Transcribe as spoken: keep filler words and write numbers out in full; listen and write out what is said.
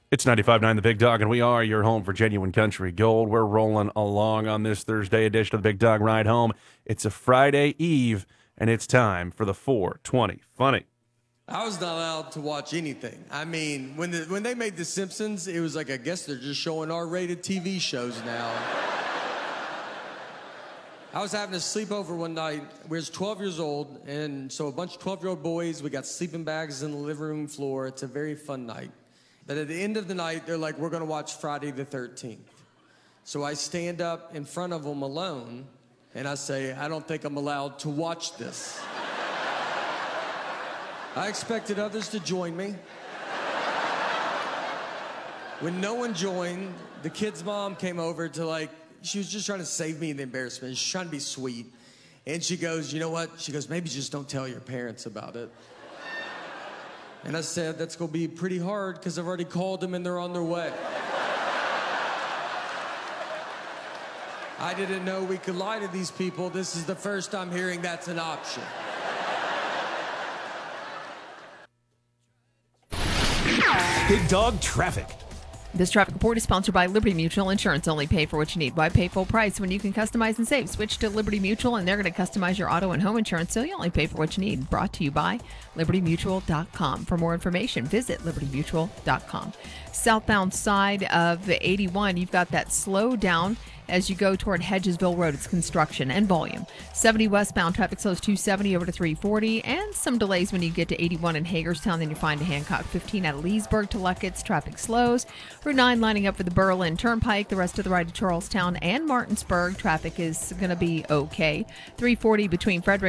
It's ninety-five point nine The Big Dog, and we are your home for genuine country gold. We're rolling along on this Thursday edition of the Big Dog Ride Home. It's a Friday Eve, and it's time for the four twenty Funny. I was not allowed to watch anything. I mean, when the, when they made The Simpsons, it was like, I guess they're just showing R-rated T V shows now. I was having a sleepover one night. We was twelve years old, and so a bunch of twelve-year-old boys, we got sleeping bags in the living room floor. It's a very fun night. But at the end of the night, they're like, we're going to watch Friday the thirteenth. So I stand up in front of them alone, and I say, I don't think I'm allowed to watch this. I expected others to join me. When no one joined, the kid's mom came over to, like, she was just trying to save me the embarrassment. She's trying to be sweet. And she goes, you know what? She goes, maybe just don't tell your parents about it. And I said, that's going to be pretty hard because I've already called them and they're on their way. I didn't know we could lie to these people. This is the first I'm hearing that's an option. Big Dog Traffic. This traffic report is sponsored by Liberty Mutual Insurance. Only pay for what you need. Why pay full price when you can customize and save? Switch to Liberty Mutual, and they're going to customize your auto and home insurance, so you only pay for what you need. Brought to you by Liberty Mutual dot com. For more information, visit Liberty Mutual dot com. Southbound side of the eighty-one, you've got that slow down as you go toward Hedgesville Road. It's construction and volume. seventy westbound, traffic slows two seventy over to three forty, and some delays when you get to eighty-one in Hagerstown. Then you find a Hancock fifteen at Leesburg to Luckett's. Traffic slows. Route nine lining up for the Berlin Turnpike. The rest of the ride to Charlestown and Martinsburg. Traffic is going to be okay. three forty between Frederick